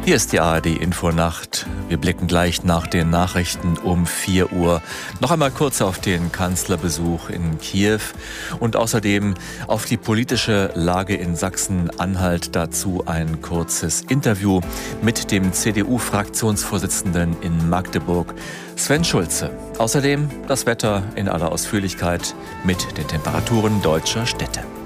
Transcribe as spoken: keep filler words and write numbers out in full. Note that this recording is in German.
Hier ist die A R D-Infonacht. Wir blicken gleich nach den Nachrichten um vier Uhr. Noch einmal kurz auf den Kanzlerbesuch in Kiew und außerdem auf die politische Lage in Sachsen-Anhalt. Dazu ein kurzes Interview mit dem C D U-Fraktionsvorsitzenden in Magdeburg, Sven Schulze. Außerdem das Wetter in aller Ausführlichkeit mit den Temperaturen deutscher Städte.